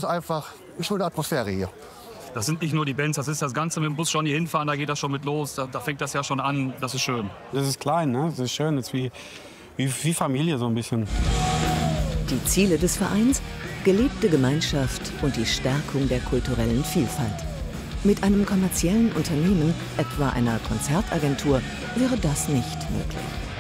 einfach eine schöne Atmosphäre hier. Das sind nicht nur die Bands, das ist das Ganze mit dem Bus schon hier hinfahren, da geht das schon mit los, da fängt das ja schon an, das ist schön. Das ist klein, ne? Das ist schön, das ist wie Familie so ein bisschen. Die Ziele des Vereins? Gelebte Gemeinschaft und die Stärkung der kulturellen Vielfalt. Mit einem kommerziellen Unternehmen, etwa einer Konzertagentur, wäre das nicht möglich.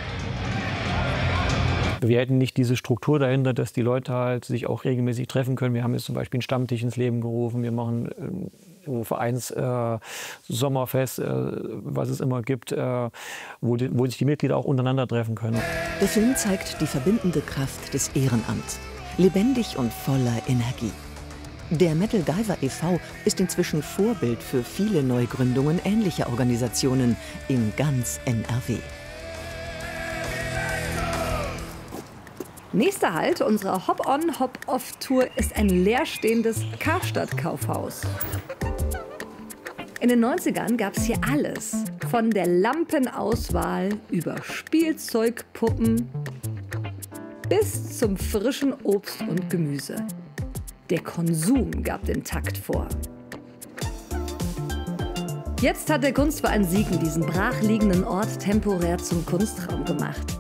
Wir hätten nicht diese Struktur dahinter, dass die Leute halt sich auch regelmäßig treffen können. Wir haben jetzt zum Beispiel einen Stammtisch ins Leben gerufen. Wir machen ein Vereins Sommerfest, was es immer gibt, wo sich die Mitglieder auch untereinander treffen können. Der Film zeigt die verbindende Kraft des Ehrenamts. Lebendig und voller Energie. Der Metal Diver e.V. ist inzwischen Vorbild für viele Neugründungen ähnlicher Organisationen in ganz NRW. Nächster Halt unserer Hop-on, Hop-off-Tour ist ein leerstehendes Karstadt-Kaufhaus. In den 90ern gab es hier alles. Von der Lampenauswahl über Spielzeugpuppen bis zum frischen Obst und Gemüse. Der Konsum gab den Takt vor. Jetzt hat der Kunstverein Siegen diesen brachliegenden Ort temporär zum Kunstraum gemacht.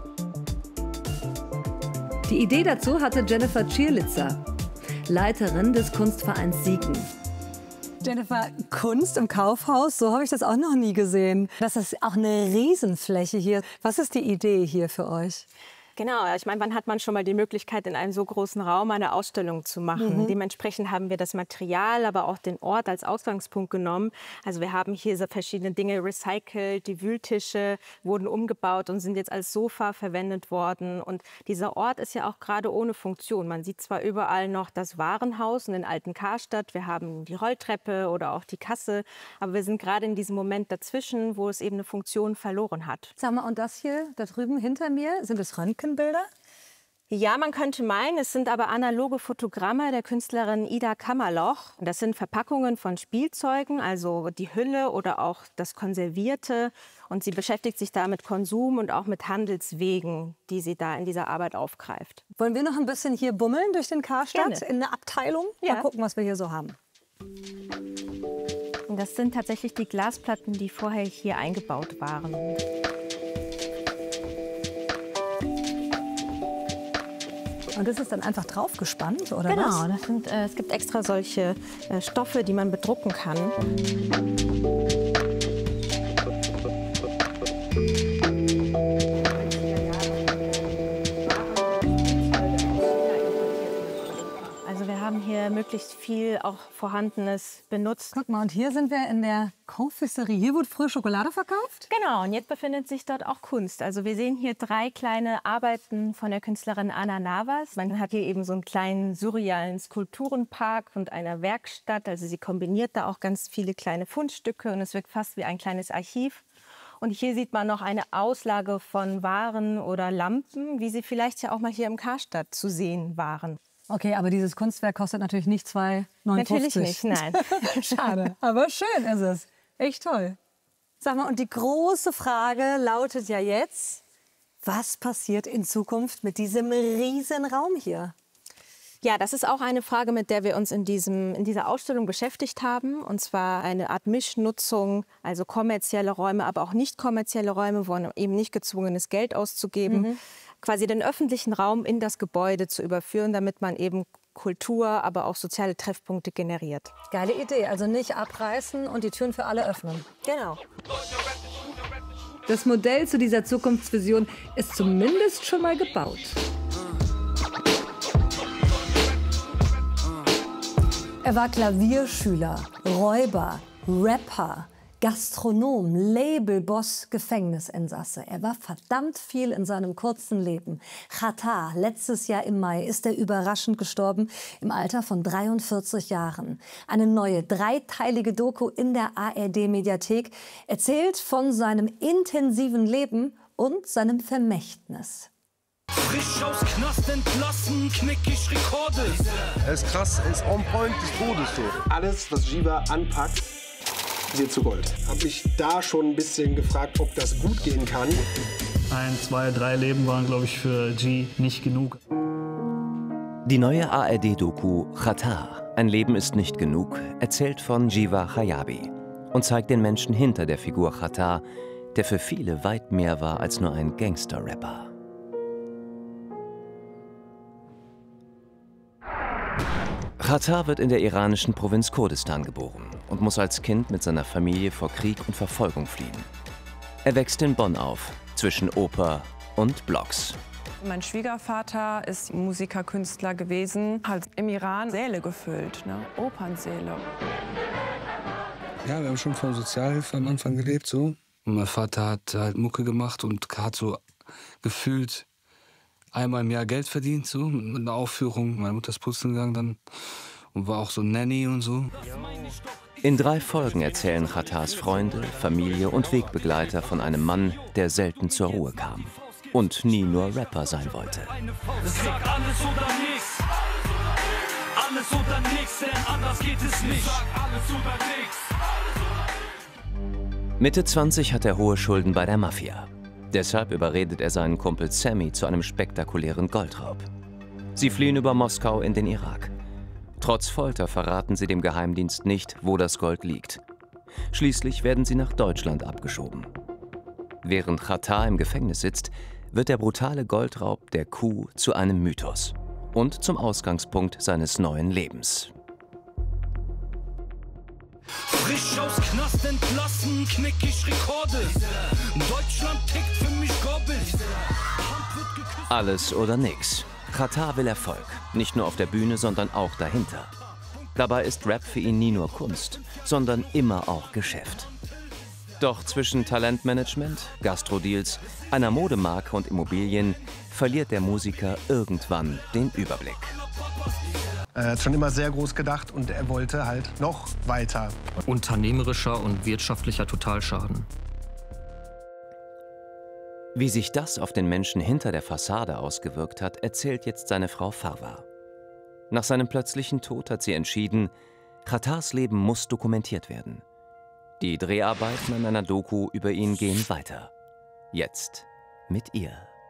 Die Idee dazu hatte Jennifer Tschirlitzer, Leiterin des Kunstvereins Siegen. Jennifer, Kunst im Kaufhaus, so habe ich das auch noch nie gesehen. Das ist auch eine Riesenfläche hier. Was ist die Idee hier für euch? Genau, ich meine, wann hat man schon mal die Möglichkeit, in einem so großen Raum eine Ausstellung zu machen? Dementsprechend haben wir das Material, aber auch den Ort als Ausgangspunkt genommen. Also wir haben hier so verschiedene Dinge recycelt, die Wühltische wurden umgebaut und sind jetzt als Sofa verwendet worden. Und dieser Ort ist ja auch gerade ohne Funktion. Man sieht zwar überall noch das Warenhaus und den alten Karstadt, wir haben die Rolltreppe oder auch die Kasse, aber wir sind gerade in diesem Moment dazwischen, wo es eben eine Funktion verloren hat. Sag mal, und das hier, da drüben hinter mir, sind es Röntgenbilder? Ja, man könnte meinen, es sind aber analoge Fotogramme der Künstlerin Ida Kammerloch. Das sind Verpackungen von Spielzeugen, also die Hülle oder auch das Konservierte. Und sie beschäftigt sich da mit Konsum und auch mit Handelswegen, die sie da in dieser Arbeit aufgreift. Wollen wir noch ein bisschen hier bummeln durch den Karstadt Gerne. in eine Abteilung? Ja. Mal gucken, was wir hier so haben. Und das sind tatsächlich die Glasplatten, die vorher hier eingebaut waren. Und das ist dann einfach draufgespannt, oder Genau, was? das sind, es gibt extra solche Stoffe, die man bedrucken kann. Also wir haben hier möglichst viel auch Vorhandenes benutzt. Guck mal, und hier sind wir in der Confiserie. Hier wird früher Schokolade verkauft? Genau, und jetzt befindet sich dort auch Kunst. Also wir sehen hier 3 kleine Arbeiten von der Künstlerin Anna Navas. Man hat hier eben so einen kleinen surrealen Skulpturenpark und eine Werkstatt. Also sie kombiniert da auch ganz viele kleine Fundstücke und es wirkt fast wie ein kleines Archiv. Und hier sieht man noch eine Auslage von Waren oder Lampen, wie sie vielleicht ja auch mal hier im Karstadt zu sehen waren. Okay, aber dieses Kunstwerk kostet natürlich nicht 2,59. Natürlich nicht, nein. Schade, aber schön ist es. Echt toll. Sag mal, und die große Frage lautet ja jetzt, was passiert in Zukunft mit diesem riesen Raum hier? Ja, das ist auch eine Frage, mit der wir uns in dieser Ausstellung beschäftigt haben. Und zwar eine Art Mischnutzung, also kommerzielle Räume, aber auch nicht kommerzielle Räume, wo eben nicht gezwungen ist, Geld auszugeben. Quasi den öffentlichen Raum in das Gebäude zu überführen, damit man eben Kultur, aber auch soziale Treffpunkte generiert. Geile Idee, also nicht abreißen und die Türen für alle öffnen. Genau. Das Modell zu dieser Zukunftsvision ist zumindest schon mal gebaut. Er war Klavierschüler, Räuber, Rapper, Gastronom, Labelboss, Gefängnisinsasse. Er war verdammt viel in seinem kurzen Leben. Xatar, letztes Jahr im Mai, ist er überraschend gestorben im Alter von 43 Jahren. Eine neue, 3-teilige Doku in der ARD-Mediathek erzählt von seinem intensiven Leben und seinem Vermächtnis. Frisch aus Knast entlassen, knick ich Rekorde. Er ist krass, er ist on point des Todes so. Alles, was Jiva anpackt, wird zu Gold. Habe ich da schon ein bisschen gefragt, ob das gut gehen kann. 1, 2, 3 Leben waren, glaube ich, für G nicht genug. Die neue ARD-Doku Xatar. Ein Leben ist nicht genug, erzählt von Jiva Chayabi und zeigt den Menschen hinter der Figur Xatar, der für viele weit mehr war als nur ein Gangster-Rapper. Xatar wird in der iranischen Provinz Kurdistan geboren und muss als Kind mit seiner Familie vor Krieg und Verfolgung fliehen. Er wächst in Bonn auf, zwischen Oper und Blocks. Mein Schwiegervater ist Musiker, Künstler gewesen, hat im Iran Säle gefüllt, ne? Opernsäle. Ja, wir haben schon von Sozialhilfe am Anfang gelebt, so. Und mein Vater hat halt Mucke gemacht und hat so gefühlt einmal im Jahr Geld verdient, so, mit einer Aufführung. Meine Mutter ist putzen gegangen dann und war auch so Nanny und so. In 3 Folgen erzählen Xatars Freunde, Familie und Wegbegleiter von einem Mann, der selten zur Ruhe kam und nie nur Rapper sein wollte. Sag alles oder nichts. Alles oder nichts, denn anders geht es nicht. Sag alles oder nichts. Mitte 20 hat er hohe Schulden bei der Mafia. Deshalb überredet er seinen Kumpel Sammy zu einem spektakulären Goldraub. Sie fliehen über Moskau in den Irak. Trotz Folter verraten sie dem Geheimdienst nicht, wo das Gold liegt. Schließlich werden sie nach Deutschland abgeschoben. Während Xatar im Gefängnis sitzt, wird der brutale Goldraub der Kuh zu einem Mythos und zum Ausgangspunkt seines neuen Lebens. Frisch aus Knast entlassen, knick ich Rekorde. Deutschland tickt für mich Gobbel. Alles oder nix. Xatar will Erfolg, nicht nur auf der Bühne, sondern auch dahinter. Dabei ist Rap für ihn nie nur Kunst, sondern immer auch Geschäft. Doch zwischen Talentmanagement, Gastrodeals, einer Modemarke und Immobilien verliert der Musiker irgendwann den Überblick. Er hat schon immer sehr groß gedacht und er wollte halt noch weiter. Unternehmerischer und wirtschaftlicher Totalschaden. Wie sich das auf den Menschen hinter der Fassade ausgewirkt hat, erzählt jetzt seine Frau Farwa. Nach seinem plötzlichen Tod hat sie entschieden, Xatars Leben muss dokumentiert werden. Die Dreharbeiten an einer Doku über ihn gehen weiter. Jetzt mit ihr.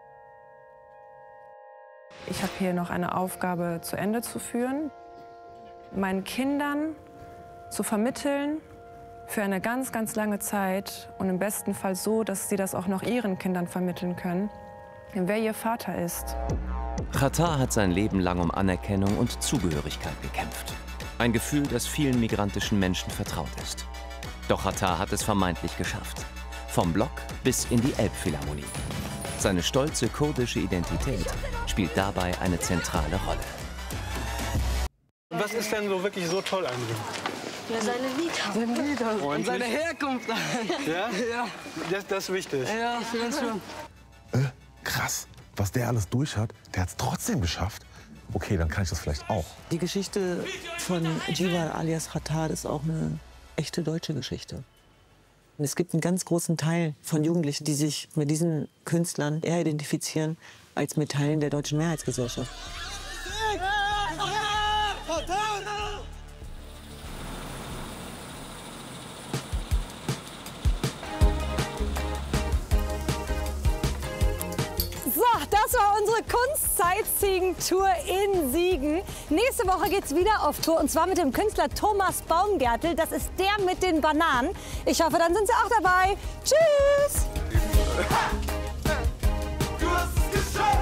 Ich habe hier noch eine Aufgabe zu Ende zu führen, meinen Kindern zu vermitteln für eine ganz, ganz lange Zeit und im besten Fall so, dass sie das auch noch ihren Kindern vermitteln können, wer ihr Vater ist. Xatar hat sein Leben lang um Anerkennung und Zugehörigkeit gekämpft. Ein Gefühl, das vielen migrantischen Menschen vertraut ist. Doch Xatar hat es vermeintlich geschafft. Vom Block bis in die Elbphilharmonie. Seine stolze kurdische Identität spielt dabei eine zentrale Rolle. Was ist denn so wirklich so toll an ihm? Ja, seine Lieder. Seine Lieder. Und seine Herkunft. Ja? Ja. Das ist wichtig. Ja, ich finde schon. Krass, was der alles durch hat, der hat es trotzdem geschafft. Okay, dann kann ich das vielleicht auch. Die Geschichte von Jiva alias Xatar ist auch eine echte deutsche Geschichte. Es gibt einen ganz großen Teil von Jugendlichen, die sich mit diesen Künstlern eher identifizieren als mit Teilen der deutschen Mehrheitsgesellschaft. So, das war unsere Kunstzeitziegen-Tour in Siegen. Nächste Woche geht's wieder auf Tour und zwar mit dem Künstler Thomas Baumgärtel. Das ist der mit den Bananen. Ich hoffe, dann sind Sie auch dabei. Tschüss! Du hast es geschafft!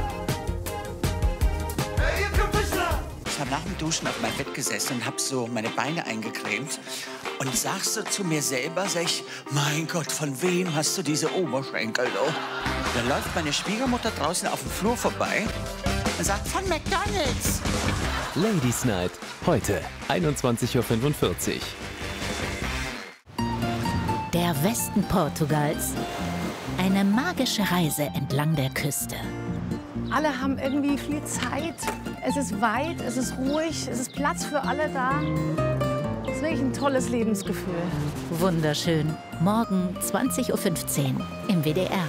Hey, ihr Kapischler! Ich habe nach dem Duschen auf meinem Bett gesessen und habe so meine Beine eingecremt und sag so zu mir selber, sag ich, mein Gott, von wem hast du diese Oberschenkel? Oh? Da läuft meine Schwiegermutter draußen auf dem Flur vorbei und sagt, von McDonald's. Ladies Night, heute 21:45 Uhr. Der Westen Portugals. Eine magische Reise entlang der Küste. Alle haben irgendwie viel Zeit. Es ist weit, es ist ruhig, es ist Platz für alle da. Es ist wirklich ein tolles Lebensgefühl. Wunderschön. Morgen 20:15 Uhr im WDR.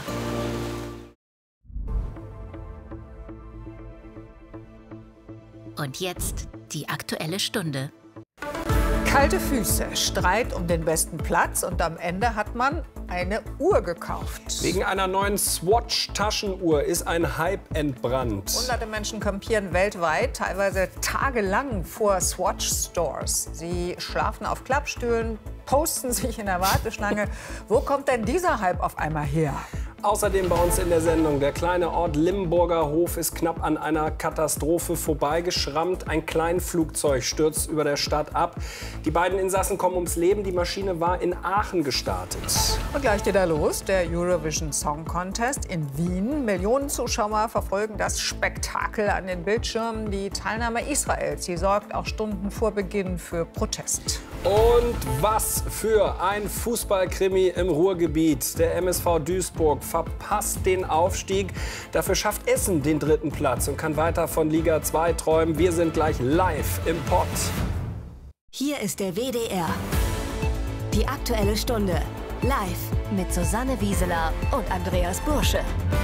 Und jetzt die Aktuelle Stunde. Kalte Füße, Streit um den besten Platz und am Ende hat man eine Uhr gekauft. Wegen einer neuen Swatch-Taschenuhr ist ein Hype entbrannt. Hunderte Menschen kampieren weltweit, teilweise tagelang vor Swatch-Stores. Sie schlafen auf Klappstühlen, posten sich in der Warteschlange. Wo kommt denn dieser Hype auf einmal her? Außerdem bei uns in der Sendung, der kleine Ort Limburger Hof ist knapp an einer Katastrophe vorbeigeschrammt. Ein Kleinflugzeug stürzt über der Stadt ab. Die beiden Insassen kommen ums Leben. Die Maschine war in Aachen gestartet. Und gleich geht er los, der Eurovision Song Contest in Wien. Millionen Zuschauer verfolgen das Spektakel an den Bildschirmen. Die Teilnahme Israels, sie sorgt auch Stunden vor Beginn für Protest. Und was für ein Fußballkrimi im Ruhrgebiet. Der MSV Duisburg verpasst den Aufstieg. Dafür schafft Essen den 3. Platz und kann weiter von Liga 2 träumen. Wir sind gleich live im Pott. Hier ist der WDR. Die Aktuelle Stunde. Live mit Susanne Wieseler und Andreas Bursche.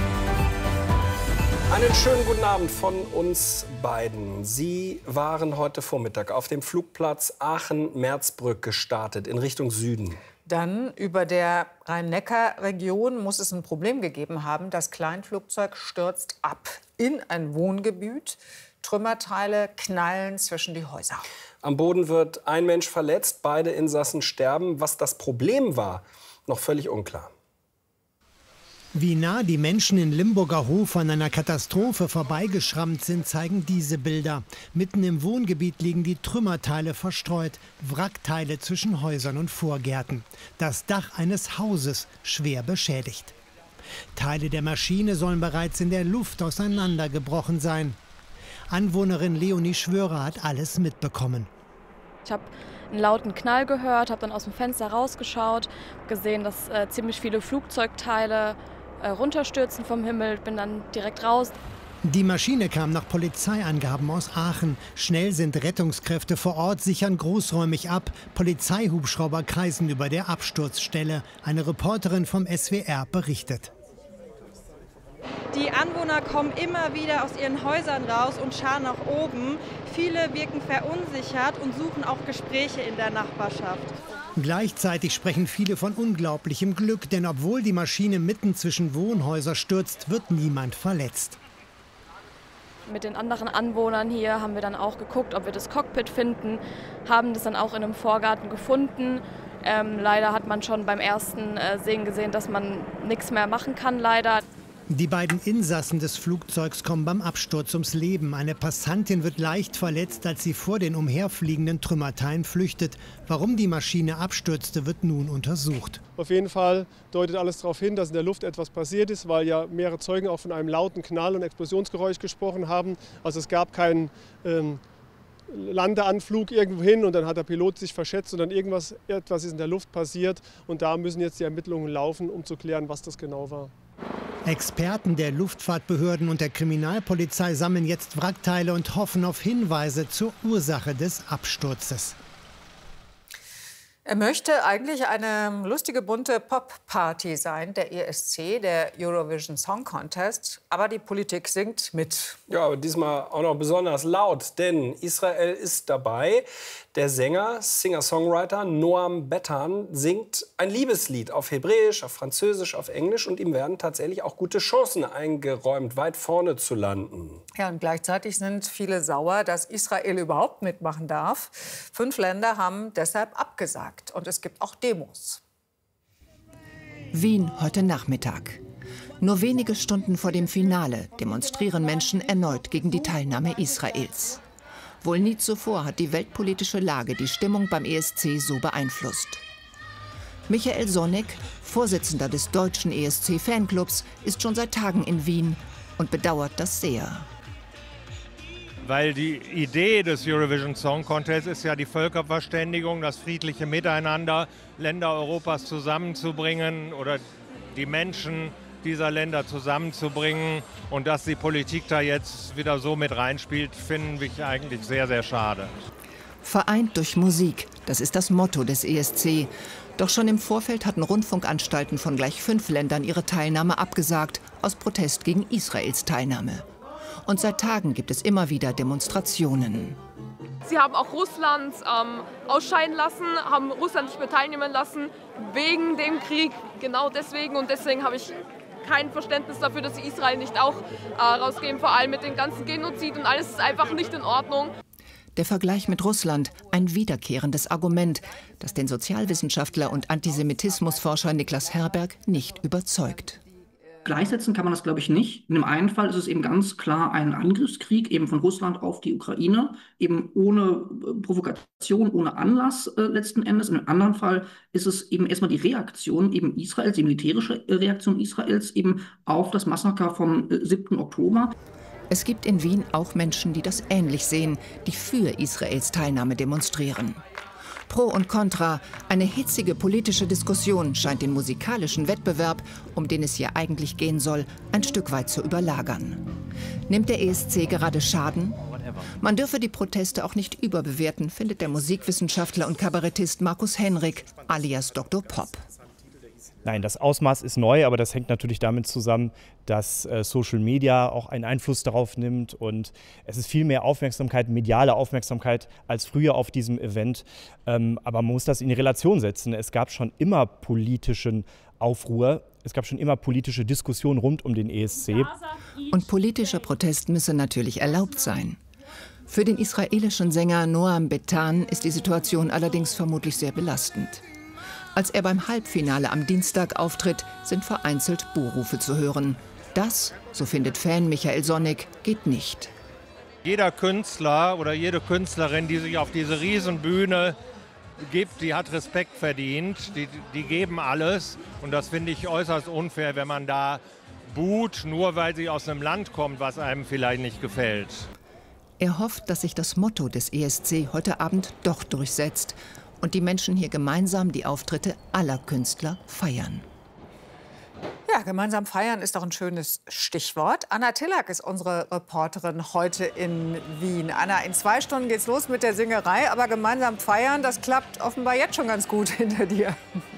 Einen schönen guten Abend von uns beiden. Sie waren heute Vormittag auf dem Flugplatz Aachen-Merzbrück gestartet in Richtung Süden. Dann über der Rhein-Neckar-Region muss es ein Problem gegeben haben. Das Kleinflugzeug stürzt ab in ein Wohngebiet. Trümmerteile knallen zwischen die Häuser. Am Boden wird ein Mensch verletzt, beide Insassen sterben. Was das Problem war, noch völlig unklar. Wie nah die Menschen in Limburger Hof an einer Katastrophe vorbeigeschrammt sind, zeigen diese Bilder. Mitten im Wohngebiet liegen die Trümmerteile verstreut, Wrackteile zwischen Häusern und Vorgärten. Das Dach eines Hauses schwer beschädigt. Teile der Maschine sollen bereits in der Luft auseinandergebrochen sein. Anwohnerin Leonie Schwörer hat alles mitbekommen. Ich habe einen lauten Knall gehört, habe dann aus dem Fenster rausgeschaut, gesehen, dass ziemlich viele Flugzeugteile runterstürzen vom Himmel, bin dann direkt raus. Die Maschine kam nach Polizeiangaben aus Aachen. Schnell sind Rettungskräfte vor Ort, sichern großräumig ab. Polizeihubschrauber kreisen über der Absturzstelle. Eine Reporterin vom SWR berichtet. Die Anwohner kommen immer wieder aus ihren Häusern raus und schauen nach oben. Viele wirken verunsichert und suchen auch Gespräche in der Nachbarschaft. Gleichzeitig sprechen viele von unglaublichem Glück, denn obwohl die Maschine mitten zwischen Wohnhäuser stürzt, wird niemand verletzt. Mit den anderen Anwohnern hier haben wir dann auch geguckt, ob wir das Cockpit finden, haben das dann auch in einem Vorgarten gefunden. Leider hat man schon beim ersten Sehen gesehen, dass man nichts mehr machen kann, leider. Die beiden Insassen des Flugzeugs kommen beim Absturz ums Leben. Eine Passantin wird leicht verletzt, als sie vor den umherfliegenden Trümmerteilen flüchtet. Warum die Maschine abstürzte, wird nun untersucht. Auf jeden Fall deutet alles darauf hin, dass in der Luft etwas passiert ist, weil ja mehrere Zeugen auch von einem lauten Knall und Explosionsgeräusch gesprochen haben. Also es gab keinen Landeanflug irgendwo hin und dann hat der Pilot sich verschätzt, sondern etwas ist in der Luft passiert. Und da müssen jetzt die Ermittlungen laufen, um zu klären, was das genau war. Experten der Luftfahrtbehörden und der Kriminalpolizei sammeln jetzt Wrackteile und hoffen auf Hinweise zur Ursache des Absturzes. Er möchte eigentlich eine lustige, bunte Pop-Party sein, der ESC, der Eurovision Song Contest. Aber die Politik singt mit. Ja, aber diesmal auch noch besonders laut, denn Israel ist dabei. Der Sänger, Singer-Songwriter Noam Bethan singt ein Liebeslied auf Hebräisch, auf Französisch, auf Englisch. Und ihm werden tatsächlich auch gute Chancen eingeräumt, weit vorne zu landen. Ja, und gleichzeitig sind viele sauer, dass Israel überhaupt mitmachen darf. 5 Länder haben deshalb abgesagt. Und es gibt auch Demos. Wien heute Nachmittag. Nur wenige Stunden vor dem Finale demonstrieren Menschen erneut gegen die Teilnahme Israels. Wohl nie zuvor hat die weltpolitische Lage die Stimmung beim ESC so beeinflusst. Michael Sonneck, Vorsitzender des deutschen ESC-Fanclubs, ist schon seit Tagen in Wien und bedauert das sehr. Weil die Idee des Eurovision Song Contest ist ja die Völkerverständigung, das friedliche Miteinander, Länder Europas zusammenzubringen oder die Menschen dieser Länder zusammenzubringen. Und dass die Politik da jetzt wieder so mit reinspielt, finden wir eigentlich sehr, sehr schade. Vereint durch Musik, das ist das Motto des ESC. Doch schon im Vorfeld hatten Rundfunkanstalten von gleich 5 Ländern ihre Teilnahme abgesagt, aus Protest gegen Israels Teilnahme. Und seit Tagen gibt es immer wieder Demonstrationen. Sie haben auch Russland ausscheiden lassen, haben Russland nicht mehr teilnehmen lassen wegen dem Krieg. Genau deswegen. Und deswegen habe ich kein Verständnis dafür, dass sie Israel nicht auch rausgeben. Vor allem mit dem ganzen Genozid und alles ist einfach nicht in Ordnung. Der Vergleich mit Russland, ein wiederkehrendes Argument, das den Sozialwissenschaftler und Antisemitismusforscher Niklas Herberg nicht überzeugt. Gleichsetzen kann man das, glaube ich, nicht. In dem einen Fall ist es eben ganz klar ein Angriffskrieg eben von Russland auf die Ukraine, eben ohne Provokation, ohne Anlass letzten Endes. In dem anderen Fall ist es eben erstmal die Reaktion eben Israels, die militärische Reaktion Israels eben auf das Massaker vom 7. Oktober. Es gibt in Wien auch Menschen, die das ähnlich sehen, die für Israels Teilnahme demonstrieren. Pro und Contra, eine hitzige politische Diskussion scheint den musikalischen Wettbewerb, um den es hier eigentlich gehen soll, ein Stück weit zu überlagern. Nimmt der ESC gerade Schaden? Man dürfe die Proteste auch nicht überbewerten, findet der Musikwissenschaftler und Kabarettist Markus Henrik, alias Dr. Pop. Nein, das Ausmaß ist neu, aber das hängt natürlich damit zusammen, dass Social Media auch einen Einfluss darauf nimmt und es ist viel mehr Aufmerksamkeit, mediale Aufmerksamkeit als früher auf diesem Event. Aber man muss das in die Relation setzen. Es gab schon immer politischen Aufruhr, es gab schon immer politische Diskussionen rund um den ESC. Und politischer Protest müsse natürlich erlaubt sein. Für den israelischen Sänger Noam Betan ist die Situation allerdings vermutlich sehr belastend. Als er beim Halbfinale am Dienstag auftritt, sind vereinzelt Buhrufe zu hören. Das, so findet Fan Michael Sonnig, geht nicht. Jeder Künstler oder jede Künstlerin, die sich auf diese Riesenbühne gibt, die hat Respekt verdient. Die geben alles. Und das finde ich äußerst unfair, wenn man da buht, nur weil sie aus einem Land kommt, was einem vielleicht nicht gefällt. Er hofft, dass sich das Motto des ESC heute Abend doch durchsetzt und die Menschen hier gemeinsam die Auftritte aller Künstler feiern. Ja, gemeinsam feiern ist doch ein schönes Stichwort. Anna Tillack ist unsere Reporterin heute in Wien. Anna, in 2 Stunden geht's los mit der Singerei, aber gemeinsam feiern, das klappt offenbar jetzt schon ganz gut hinter dir.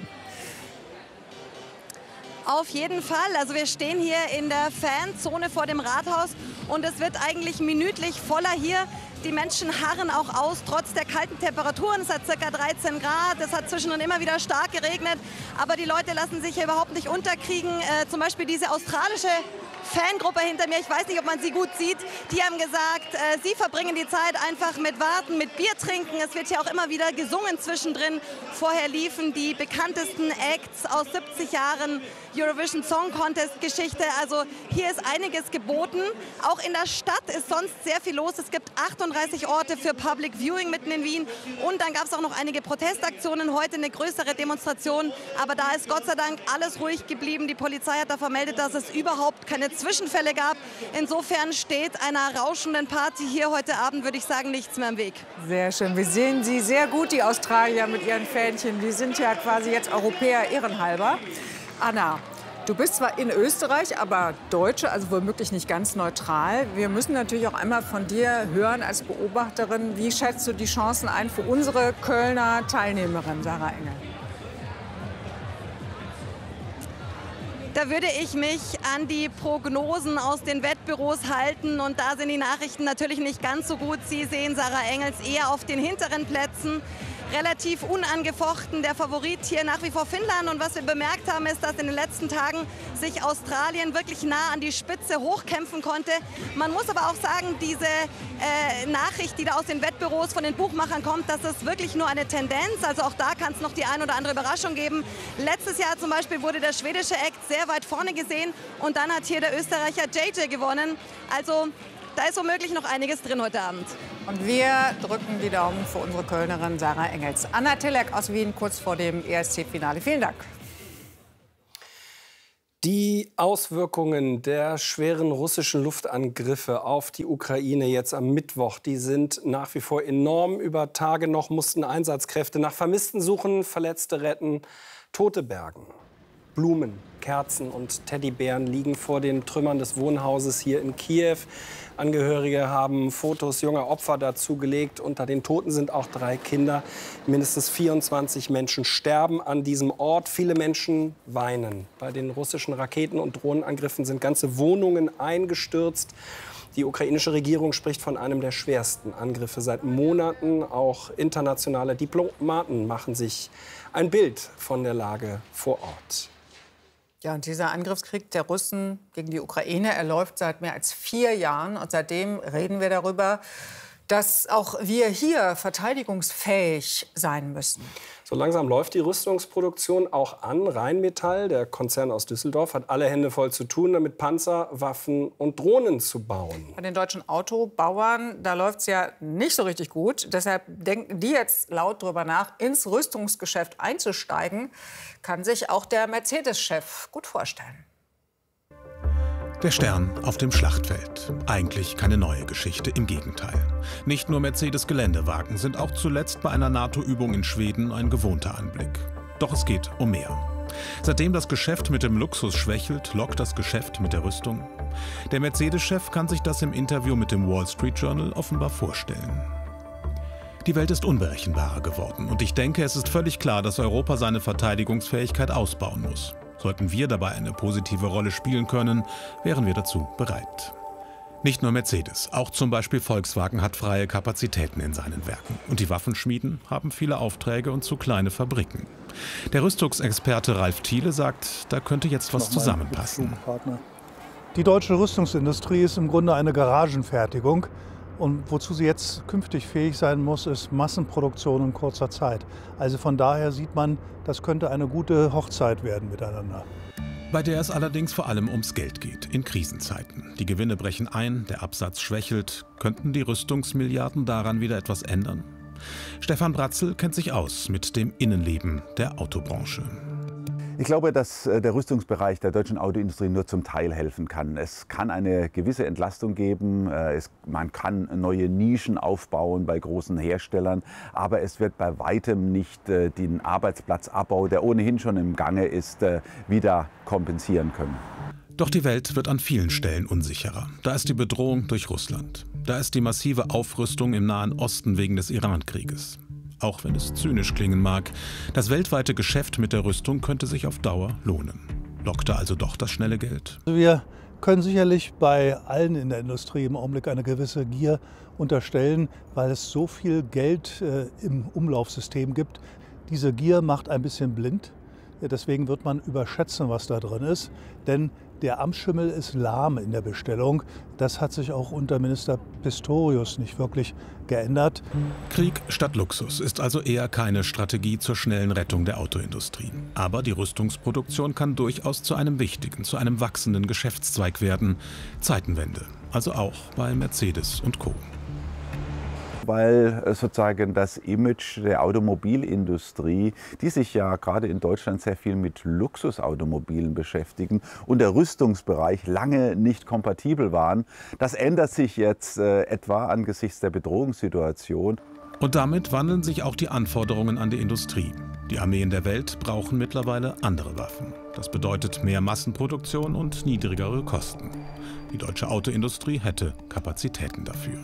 Auf jeden Fall. Also wir stehen hier in der Fanzone vor dem Rathaus und es wird eigentlich minütlich voller hier. Die Menschen harren auch aus, trotz der kalten Temperaturen. Es hat ca. 13 Grad, es hat zwischendrin immer wieder stark geregnet. Aber die Leute lassen sich hier überhaupt nicht unterkriegen. Zum Beispiel diese australische Fangruppe hinter mir, ich weiß nicht, ob man sie gut sieht, die haben gesagt, sie verbringen die Zeit einfach mit Warten, mit Bier trinken. Es wird hier auch immer wieder gesungen zwischendrin. Vorher liefen die bekanntesten Acts aus 70 Jahren Eurovision Song Contest Geschichte. Also hier ist einiges geboten. Auch in der Stadt ist sonst sehr viel los. Es gibt 38 Orte für Public Viewing mitten in Wien. Und dann gab es auch noch einige Protestaktionen. Heute eine größere Demonstration. Aber da ist Gott sei Dank alles ruhig geblieben. Die Polizei hat da vermeldet, dass es überhaupt keine Zwischenfälle gab. Insofern steht einer rauschenden Party hier heute Abend, würde ich sagen, nichts mehr im Weg. Sehr schön. Wir sehen Sie sehr gut, die Australier mit ihren Fähnchen. Die sind ja quasi jetzt Europäer ehrenhalber. Anna, du bist zwar in Österreich, aber Deutsche, also womöglich nicht ganz neutral. Wir müssen natürlich auch einmal von dir hören als Beobachterin, wie schätzt du die Chancen ein für unsere Kölner Teilnehmerin Sarah Engel? Da würde ich mich an die Prognosen aus den Wettbüros halten. Und da sind die Nachrichten natürlich nicht ganz so gut. Sie sehen Sarah Engels eher auf den hinteren Plätzen. Relativ unangefochten der Favorit hier nach wie vor Finnland. Und was wir bemerkt haben, ist, dass in den letzten Tagen sich Australien wirklich nah an die Spitze hochkämpfen konnte. Man muss aber auch sagen, diese Nachricht, die da aus den Wettbüros von den Buchmachern kommt, das ist wirklich nur eine Tendenz. Also auch da kann es noch die ein oder andere Überraschung geben. Letztes Jahr zum Beispiel wurde der schwedische Act sehr weit vorne gesehen. Und dann hat hier der Österreicher JJ gewonnen. Also da ist womöglich noch einiges drin heute Abend. Und wir drücken die Daumen für unsere Kölnerin Sarah Engels. Anna Tillack aus Wien kurz vor dem ESC-Finale. Vielen Dank. Die Auswirkungen der schweren russischen Luftangriffe auf die Ukraine jetzt am Mittwoch, die sind nach wie vor enorm. Über Tage noch mussten Einsatzkräfte nach Vermissten suchen, Verletzte retten, Tote bergen. Blumen, Kerzen und Teddybären liegen vor den Trümmern des Wohnhauses hier in Kiew. Angehörige haben Fotos junger Opfer dazugelegt. Unter den Toten sind auch 3 Kinder. Mindestens 24 Menschen sterben an diesem Ort. Viele Menschen weinen. Bei den russischen Raketen- und Drohnenangriffen sind ganze Wohnungen eingestürzt. Die ukrainische Regierung spricht von einem der schwersten Angriffe seit Monaten. Auch internationale Diplomaten machen sich ein Bild von der Lage vor Ort. Ja, und dieser Angriffskrieg der Russen gegen die Ukraine, er läuft seit mehr als 4 Jahren. Und seitdem reden wir darüber, dass auch wir hier verteidigungsfähig sein müssen. So langsam läuft die Rüstungsproduktion auch an. Rheinmetall, der Konzern aus Düsseldorf, hat alle Hände voll zu tun, damit Panzer, Waffen und Drohnen zu bauen. Bei den deutschen Autobauern, da läuft es ja nicht so richtig gut. Deshalb denken die jetzt laut drüber nach, ins Rüstungsgeschäft einzusteigen. Kann sich auch der Mercedes-Chef gut vorstellen. Der Stern auf dem Schlachtfeld. Eigentlich keine neue Geschichte, im Gegenteil. Nicht nur Mercedes-Geländewagen sind auch zuletzt bei einer NATO-Übung in Schweden ein gewohnter Anblick. Doch es geht um mehr. Seitdem das Geschäft mit dem Luxus schwächelt, lockt das Geschäft mit der Rüstung. Der Mercedes-Chef kann sich das im Interview mit dem Wall Street Journal offenbar vorstellen. Die Welt ist unberechenbarer geworden und ich denke, es ist völlig klar, dass Europa seine Verteidigungsfähigkeit ausbauen muss. Sollten wir dabei eine positive Rolle spielen können, wären wir dazu bereit. Nicht nur Mercedes, auch zum Beispiel Volkswagen hat freie Kapazitäten in seinen Werken. Und die Waffenschmieden haben viele Aufträge und zu kleine Fabriken. Der Rüstungsexperte Ralf Thiele sagt, da könnte jetzt was zusammenpassen. Die deutsche Rüstungsindustrie ist im Grunde eine Garagenfertigung. Und wozu sie jetzt künftig fähig sein muss, ist Massenproduktion in kurzer Zeit. Also von daher sieht man, das könnte eine gute Hochzeit werden miteinander. Bei der es allerdings vor allem ums Geld geht, in Krisenzeiten. Die Gewinne brechen ein, der Absatz schwächelt. Könnten die Rüstungsmilliarden daran wieder etwas ändern? Stefan Bratzel kennt sich aus mit dem Innenleben der Autobranche. Ich glaube, dass der Rüstungsbereich der deutschen Autoindustrie nur zum Teil helfen kann. Es kann eine gewisse Entlastung geben, man kann neue Nischen aufbauen bei großen Herstellern, aber es wird bei weitem nicht den Arbeitsplatzabbau, der ohnehin schon im Gange ist, wieder kompensieren können. Doch die Welt wird an vielen Stellen unsicherer. Da ist die Bedrohung durch Russland. Da ist die massive Aufrüstung im Nahen Osten wegen des Iran-Krieges. Auch wenn es zynisch klingen mag, das weltweite Geschäft mit der Rüstung könnte sich auf Dauer lohnen. Lockte also doch das schnelle Geld? Wir können sicherlich bei allen in der Industrie im Augenblick eine gewisse Gier unterstellen, weil es so viel Geld im Umlaufsystem gibt. Diese Gier macht ein bisschen blind. Deswegen wird man überschätzen, was da drin ist. Denn der Amtsschimmel ist lahm in der Bestellung. Das hat sich auch unter Minister Pistorius nicht wirklich geändert. Krieg statt Luxus ist also eher keine Strategie zur schnellen Rettung der Autoindustrie. Aber die Rüstungsproduktion kann durchaus zu einem wichtigen, zu einem wachsenden Geschäftszweig werden. Zeitenwende, also auch bei Mercedes und Co. Weil sozusagen das Image der Automobilindustrie, die sich ja gerade in Deutschland sehr viel mit Luxusautomobilen beschäftigen und der Rüstungsbereich lange nicht kompatibel waren, das ändert sich jetzt etwa angesichts der Bedrohungssituation. Und damit wandeln sich auch die Anforderungen an die Industrie. Die Armeen der Welt brauchen mittlerweile andere Waffen. Das bedeutet mehr Massenproduktion und niedrigere Kosten. Die deutsche Autoindustrie hätte Kapazitäten dafür.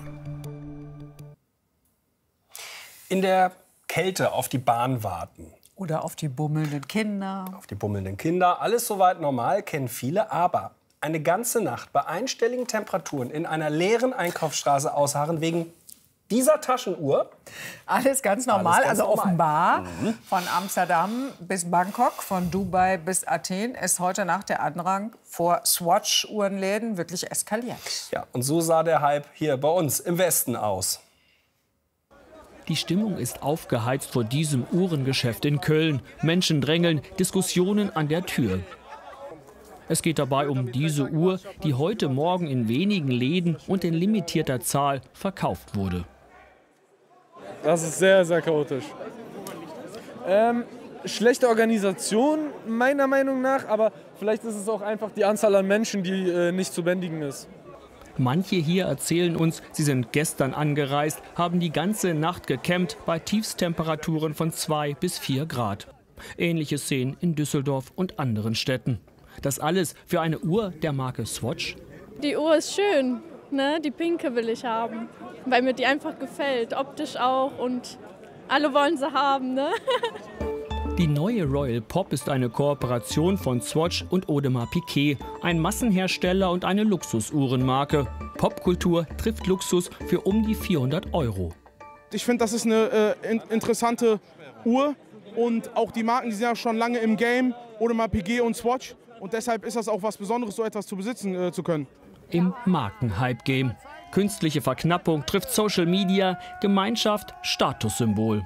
In der Kälte auf die Bahn warten. Oder auf die bummelnden Kinder. Auf die bummelnden Kinder. Alles soweit normal, kennen viele. Aber eine ganze Nacht bei einstelligen Temperaturen in einer leeren Einkaufsstraße ausharren wegen dieser Taschenuhr. Alles ganz normal, also normal. Offenbar. Von Amsterdam bis Bangkok, von Dubai bis Athen ist heute Nacht der Andrang vor Swatch-Uhrenläden wirklich eskaliert. Ja, und so sah der Hype hier bei uns im Westen aus. Die Stimmung ist aufgeheizt vor diesem Uhrengeschäft in Köln. Menschen drängeln, Diskussionen an der Tür. Es geht dabei um diese Uhr, die heute Morgen in wenigen Läden und in limitierter Zahl verkauft wurde. Das ist sehr, sehr chaotisch. Schlechte Organisation meiner Meinung nach, aber vielleicht ist es auch einfach die Anzahl an Menschen, die nicht zu bändigen ist. Manche hier erzählen uns, sie sind gestern angereist, haben die ganze Nacht gecampt bei Tiefsttemperaturen von 2 bis 4 Grad. Ähnliche Szenen in Düsseldorf und anderen Städten. Das alles für eine Uhr der Marke Swatch? Die Uhr ist schön, ne? Die pinke will ich haben, weil mir die einfach gefällt, optisch auch und alle wollen sie haben, ne? Die neue Royal Pop ist eine Kooperation von Swatch und Audemars Piguet, ein Massenhersteller und eine Luxusuhrenmarke. Popkultur trifft Luxus für um die 400 €. Ich finde, das ist eine interessante Uhr. Und auch die Marken, die sind ja schon lange im Game, Audemars Piguet und Swatch. Und deshalb ist das auch was Besonderes, so etwas zu besitzen zu können. Im Markenhype-Game. Künstliche Verknappung trifft Social Media, Gemeinschaft, Statussymbol.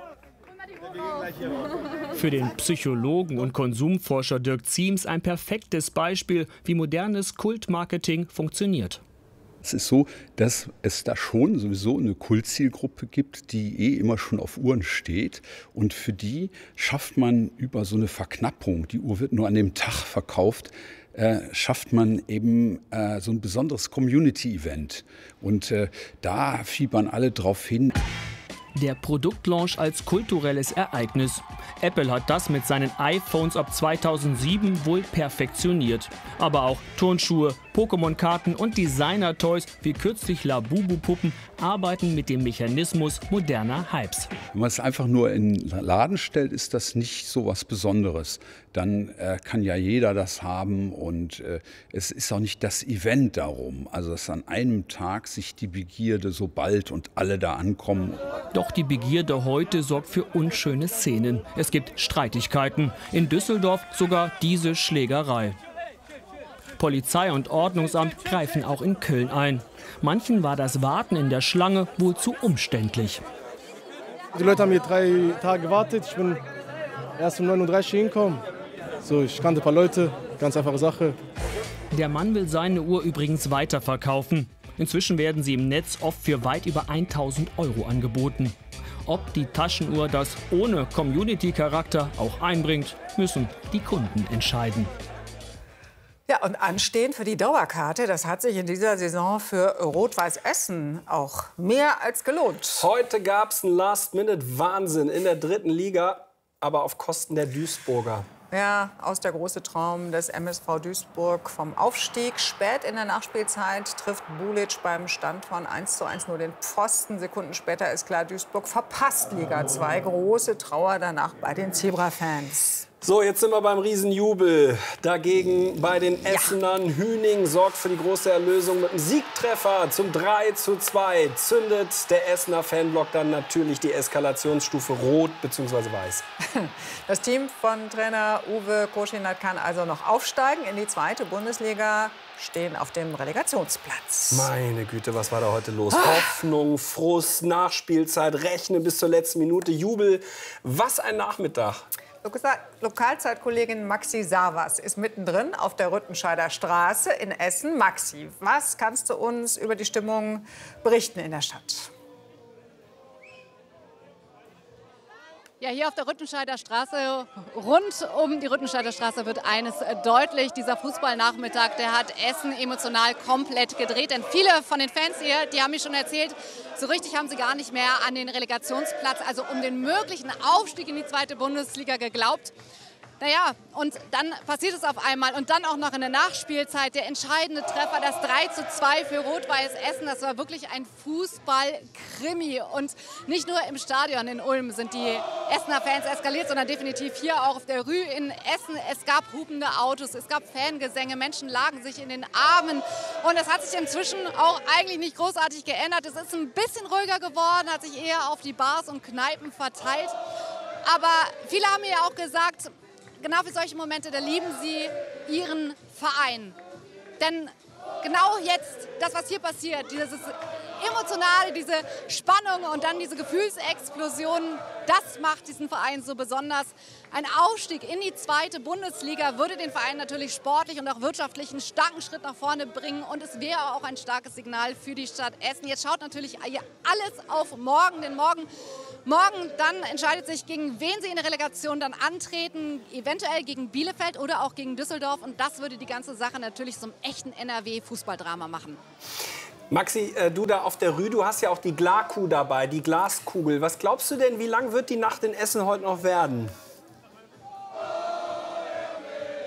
Für den Psychologen und Konsumforscher Dirk Ziems ein perfektes Beispiel, wie modernes Kultmarketing funktioniert. Es ist so, dass es da schon sowieso eine Kultzielgruppe gibt, die immer schon auf Uhren steht. Und für die schafft man über so eine Verknappung, die Uhr wird nur an dem Tag verkauft, schafft man eben so ein besonderes Community-Event. Und da fiebern alle drauf hin. Der Produktlaunch als kulturelles Ereignis. Apple hat das mit seinen iPhones ab 2007 wohl perfektioniert. Aber auch Turnschuhe, Pokémon-Karten und Designer-Toys wie kürzlich Labubu-Puppen arbeiten mit dem Mechanismus moderner Hypes. Wenn man es einfach nur in den Laden stellt, ist das nicht so was Besonderes. Dann kann ja jeder das haben und es ist auch nicht das Event darum. Also dass an einem Tag sich die Begierde so bald und alle da ankommen. Doch die Begierde heute sorgt für unschöne Szenen. Es gibt Streitigkeiten. In Düsseldorf sogar diese Schlägerei. Polizei und Ordnungsamt greifen auch in Köln ein. Manchen war das Warten in der Schlange wohl zu umständlich. Die Leute haben hier 3 Tage gewartet. Ich bin erst um 9:30 Uhr hingekommen. So, ich kannte ein paar Leute, ganz einfache Sache. Der Mann will seine Uhr übrigens weiterverkaufen. Inzwischen werden sie im Netz oft für weit über 1.000 € angeboten. Ob die Taschenuhr das ohne Community-Charakter auch einbringt, müssen die Kunden entscheiden. Ja, und anstehen für die Dauerkarte, das hat sich in dieser Saison für Rot-Weiß Essen auch mehr als gelohnt. Heute gab es einen Last-Minute-Wahnsinn in der 3. Liga, aber auf Kosten der Duisburger. Ja, aus der große Traum des MSV Duisburg vom Aufstieg. Spät in der Nachspielzeit trifft Bulic beim Stand von 1:1 nur den Pfosten. Sekunden später ist klar, Duisburg verpasst Liga 2. Große Trauer danach bei den Zebra-Fans. So, jetzt sind wir beim Riesenjubel. Dagegen bei den Essenern. Hüning sorgt für die große Erlösung mit einem Siegtreffer zum 3:2. Zündet der Essener Fanblock dann natürlich die Eskalationsstufe rot bzw. weiß. Das Team von Trainer Uwe Koschinat kann also noch aufsteigen in die 2. Bundesliga, stehen auf dem Relegationsplatz. Meine Güte, was war da heute los? Hoffnung, Frust, Nachspielzeit, Rechnen bis zur letzten Minute, Jubel. Was ein Nachmittag. Lokalzeitkollegin Maxi Savas ist mittendrin auf der Rüttenscheider Straße in Essen. Maxi, was kannst du uns über die Stimmung berichten in der Stadt? Ja, hier auf der Rüttenscheider Straße, rund um die Rüttenscheider Straße wird eines deutlich. Dieser Fußballnachmittag, der hat Essen emotional komplett gedreht. Denn viele von den Fans hier, die haben mir schon erzählt, so richtig haben sie gar nicht mehr an den Relegationsplatz, also um den möglichen Aufstieg in die 2. Bundesliga geglaubt. Naja, und dann passiert es auf einmal und dann auch noch in der Nachspielzeit der entscheidende Treffer, das 3:2 für Rot-Weiß Essen. Das war wirklich ein Fußball-Krimi und nicht nur im Stadion in Ulm sind die Essener Fans eskaliert, sondern definitiv hier auch auf der Rue in Essen. Es gab hupende Autos, es gab Fangesänge, Menschen lagen sich in den Armen und das hat sich inzwischen auch eigentlich nicht großartig geändert. Es ist ein bisschen ruhiger geworden, hat sich eher auf die Bars und Kneipen verteilt. Aber viele haben mir ja auch gesagt, genau für solche Momente, da lieben sie ihren Verein. Denn genau jetzt, das, was hier passiert, dieses Emotionale, diese Spannung und dann diese Gefühlsexplosionen, das macht diesen Verein so besonders. Ein Aufstieg in die 2. Bundesliga würde den Verein natürlich sportlich und auch wirtschaftlich einen starken Schritt nach vorne bringen. Und es wäre auch ein starkes Signal für die Stadt Essen. Jetzt schaut natürlich alles auf morgen, denn morgen dann entscheidet sich, gegen wen sie in der Relegation dann antreten. Eventuell gegen Bielefeld oder auch gegen Düsseldorf. Und das würde die ganze Sache natürlich zum echten NRW-Fußballdrama machen. Maxi, du da auf der Rue, du hast ja auch die Glakuh dabei, die Glaskugel. Was glaubst du denn, wie lang wird die Nacht in Essen heute noch werden? Oh,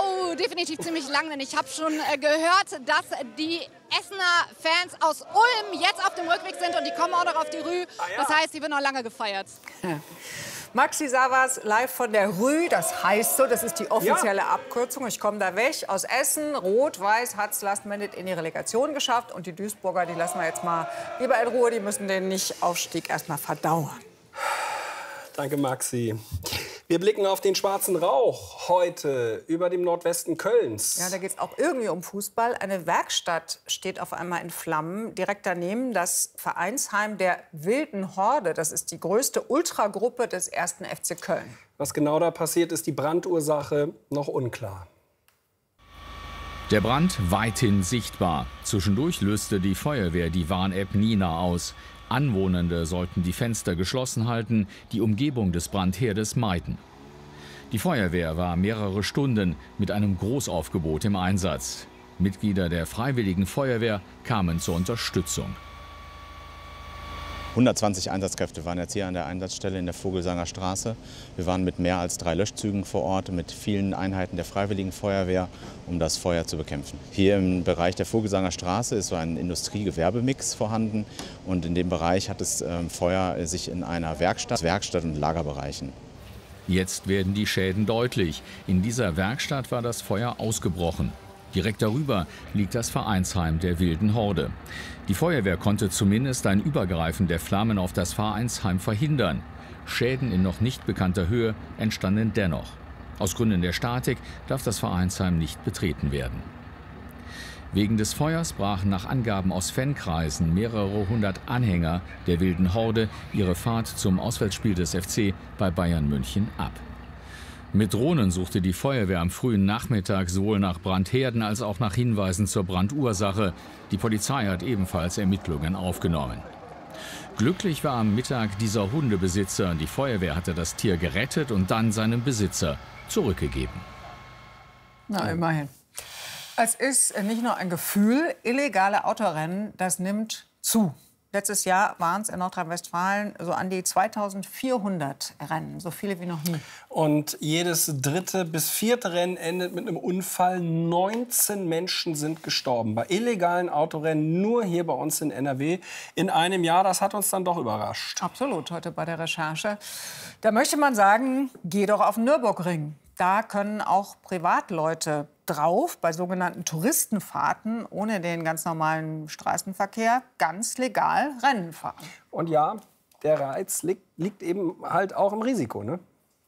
Oh, definitiv ziemlich lang, denn ich habe schon gehört, dass die Essener Fans aus Ulm jetzt auf dem Rückweg sind und die kommen auch noch auf die Rue. Das heißt, sie wird noch lange gefeiert. Maxi Savas live von der Rue, das heißt so, das ist die offizielle Abkürzung. Ich komme da weg aus Essen. Rot-Weiß hat es last minute in die Relegation geschafft. Und die Duisburger, die lassen wir jetzt mal lieber in Ruhe. Die müssen den Nicht-Aufstieg erst mal verdauern. Danke, Maxi. Wir blicken auf den schwarzen Rauch heute über dem Nordwesten Kölns. Ja, da geht es auch irgendwie um Fußball. Eine Werkstatt steht auf einmal in Flammen. Direkt daneben das Vereinsheim der Wilden Horde. Das ist die größte Ultragruppe des 1. FC Köln. Was genau da passiert, ist die Brandursache noch unklar. Der Brand weithin sichtbar. Zwischendurch löste die Feuerwehr die Warn-App Nina aus. Anwohnende sollten die Fenster geschlossen halten, die Umgebung des Brandherdes meiden. Die Feuerwehr war mehrere Stunden mit einem Großaufgebot im Einsatz. Mitglieder der Freiwilligen Feuerwehr kamen zur Unterstützung. 120 Einsatzkräfte waren jetzt hier an der Einsatzstelle in der Vogelsanger Straße. Wir waren mit mehr als 3 Löschzügen vor Ort, mit vielen Einheiten der Freiwilligen Feuerwehr, um das Feuer zu bekämpfen. Hier im Bereich der Vogelsanger Straße ist so ein Industrie-Gewerbemix vorhanden. Und in dem Bereich hat das Feuer sich in einer Werkstatt und Lagerbereichen. Jetzt werden die Schäden deutlich. In dieser Werkstatt war das Feuer ausgebrochen. Direkt darüber liegt das Vereinsheim der Wilden Horde. Die Feuerwehr konnte zumindest ein Übergreifen der Flammen auf das Vereinsheim verhindern. Schäden in noch nicht bekannter Höhe entstanden dennoch. Aus Gründen der Statik darf das Vereinsheim nicht betreten werden. Wegen des Feuers brachen nach Angaben aus Fankreisen mehrere hundert Anhänger der Wilden Horde ihre Fahrt zum Auswärtsspiel des FC bei Bayern München ab. Mit Drohnen suchte die Feuerwehr am frühen Nachmittag sowohl nach Brandherden als auch nach Hinweisen zur Brandursache. Die Polizei hat ebenfalls Ermittlungen aufgenommen. Glücklich war am Mittag dieser Hundebesitzer. Die Feuerwehr hatte das Tier gerettet und dann seinem Besitzer zurückgegeben. Na, immerhin. Es ist nicht nur ein Gefühl, illegale Autorennen, das nimmt zu. Letztes Jahr waren es in Nordrhein-Westfalen so an die 2400 Rennen, so viele wie noch nie. Und jedes 3. bis 4. Rennen endet mit einem Unfall. 19 Menschen sind gestorben bei illegalen Autorennen, nur hier bei uns in NRW. In einem Jahr, das hat uns dann doch überrascht. Absolut, heute bei der Recherche. Da möchte man sagen, geh doch auf den Nürburgring. Da können auch Privatleute drauf, bei sogenannten Touristenfahrten, ohne den ganz normalen Straßenverkehr, ganz legal Rennen fahren. Und ja, der Reiz liegt eben halt auch im Risiko, ne?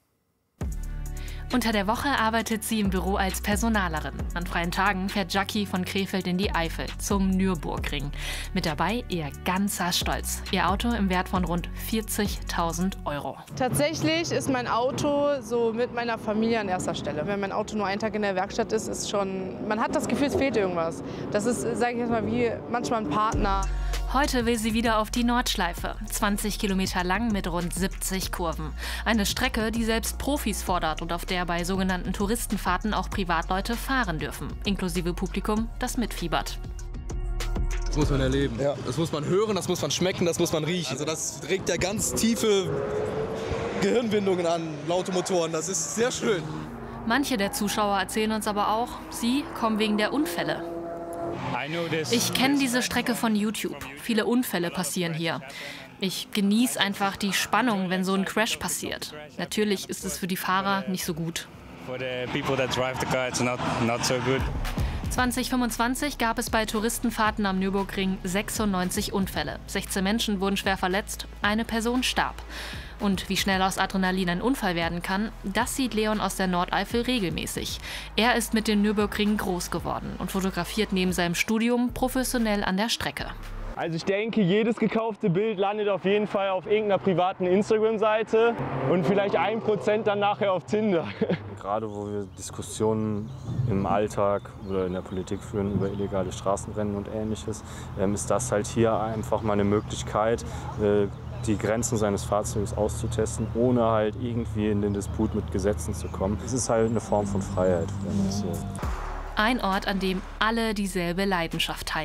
Unter der Woche arbeitet sie im Büro als Personalerin. An freien Tagen fährt Jackie von Krefeld in die Eifel zum Nürburgring. Mit dabei ihr ganzer Stolz. Ihr Auto im Wert von rund 40.000 €. Tatsächlich ist mein Auto so mit meiner Familie an erster Stelle. Wenn mein Auto nur einen Tag in der Werkstatt ist, ist schon, man hat das Gefühl, es fehlt irgendwas. Das ist, sage ich jetzt mal, wie manchmal ein Partner. Heute will sie wieder auf die Nordschleife. 20 Kilometer lang mit rund 70 Kurven. Eine Strecke, die selbst Profis fordert und auf der bei sogenannten Touristenfahrten auch Privatleute fahren dürfen. Inklusive Publikum, das mitfiebert. Das muss man erleben. Ja. Das muss man hören, das muss man schmecken, das muss man riechen. Also das regt ja ganz tiefe Gehirnwindungen an, laute Motoren. Das ist sehr schön. Manche der Zuschauer erzählen uns aber auch, sie kommen wegen der Unfälle. Ich kenne diese Strecke von YouTube. Viele Unfälle passieren hier. Ich genieße einfach die Spannung, wenn so ein Crash passiert. Natürlich ist es für die Fahrer nicht so gut. 2025 gab es bei Touristenfahrten am Nürburgring 96 Unfälle. 16 Menschen wurden schwer verletzt, eine Person starb. Und wie schnell aus Adrenalin ein Unfall werden kann, das sieht Leon aus der Nordeifel regelmäßig. Er ist mit dem Nürburgring groß geworden und fotografiert neben seinem Studium professionell an der Strecke. Also ich denke, jedes gekaufte Bild landet auf jeden Fall auf irgendeiner privaten Instagram-Seite und vielleicht 1% dann nachher auf Tinder. Gerade wo wir Diskussionen im Alltag oder in der Politik führen über illegale Straßenrennen und Ähnliches, ist das halt hier einfach mal eine Möglichkeit, die Grenzen seines Fahrzeugs auszutesten, ohne halt irgendwie in den Disput mit Gesetzen zu kommen. Es ist halt eine Form von Freiheit, wenn man es so. Ein Ort, an dem alle dieselbe Leidenschaft teilen.